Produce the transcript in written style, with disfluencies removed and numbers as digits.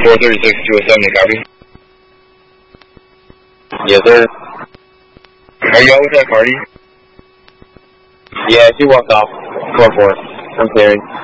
436 207, copy. Yes, sir. Are you out with that party? Yeah, she walked off. 4-4. I'm clearing.